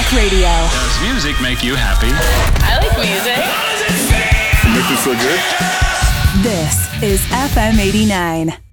Talk Radio. Does music make you happy? I like music. Make me feel good. This is FM 89.